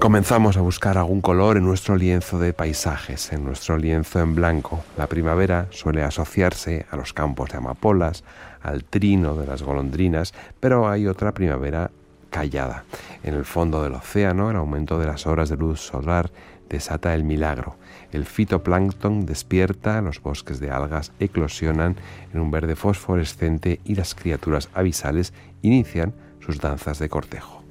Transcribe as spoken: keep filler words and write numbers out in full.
Comenzamos a buscar algún color en nuestro lienzo de paisajes, en nuestro lienzo en blanco. La primavera suele asociarse a los campos de amapolas, al trino de las golondrinas, pero hay otra primavera callada. En el fondo del océano, el aumento de las horas de luz solar desata el milagro. El fitoplancton despierta, los bosques de algas eclosionan en un verde fosforescente y las criaturas abisales inician sus danzas de cortejo.